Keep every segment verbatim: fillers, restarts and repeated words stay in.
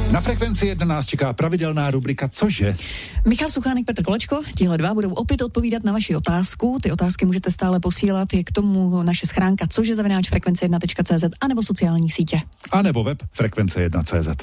Na Frekvenci jedna nás čeká pravidelná rubrika Cože? Michal Suchánek, Petr Kolečko, tihle dva budou opět odpovídat na vaši otázku. Ty otázky můžete stále posílat, je k tomu naše schránka cože zavináč frekvence jedna tečka cé zet anebo sociální sítě. A nebo web frekvence jedna tečka cé zet.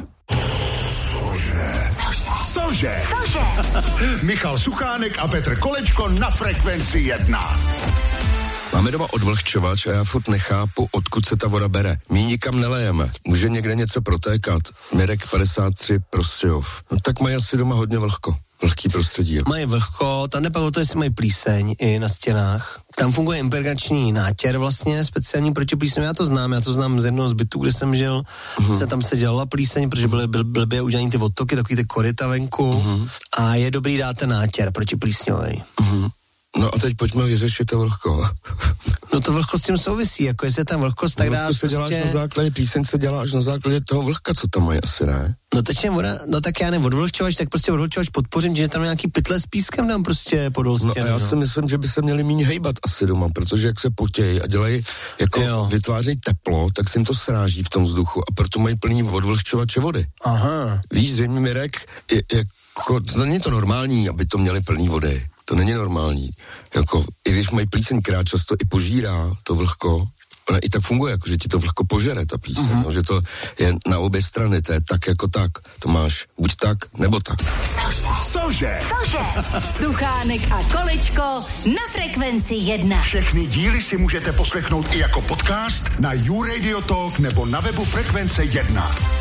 Cože? Cože? Michal Suchánek a Petr Kolečko na Frekvenci jedna. Máme doma odvlhčovač a já furt nechápu, odkud se ta voda bere. My nikam nelejeme. Může někde něco protékat. Mirek padesát tři Prostějov. No tak mají asi doma hodně vlhko. Vlhký prostředí. Jako. Mají vlhko, tam nepamatuju, jestli mají plíseň i na stěnách. Tam funguje impregnační nátěr vlastně, speciální proti plísni. Já to znám, já to znám z jednoho z bytů, kde jsem žil. Uh-huh. Se tam se dělala plíseň, protože byly byl, blbě udělaný ty odtoky, takový ty koryta venku. Uh-huh. A je dobrý dát ten nátěr proti plísňovej. Uh-huh. No a teď pojďme vyřešit to vlhko. No to vlhko s tím souvisí, jako jestli je tam vlhkost, tak dá se dělá prostě... na základě, píseň se dělá až na základě toho vlhka, co tam mají asi, ne? No teď voda, no tak já nevím, odvlhčovač, tak prostě odvlhčovač podpořím, že tam nějaký pytle s pískem dám prostě podol stěny. No a já si no. myslím, že by se měli míň hejbat asi doma, protože jak se potějí a dělají, jako jo. vytvářejí teplo, tak se jim to sráží v tom vzduchu a proto mají plný odvlhčovače vody. Aha. Víš, zřejmě Mirek, je, jako, to není to normální, aby to měli plný vody. To není normální. Jako, i když mají plíseň, která často i požírá to vlhko, ona i tak funguje, jako, že ti to vlhko požere, ta plíseň. Uh-huh. No, že to je na obě strany, to je tak jako tak. To máš buď tak, nebo tak. Cože? Cože? Suchánek a Kolečko na Frekvenci jedna. Všechny díly si můžete poslechnout i jako podcast na YouRadio Talk nebo na webu Frekvence jedna.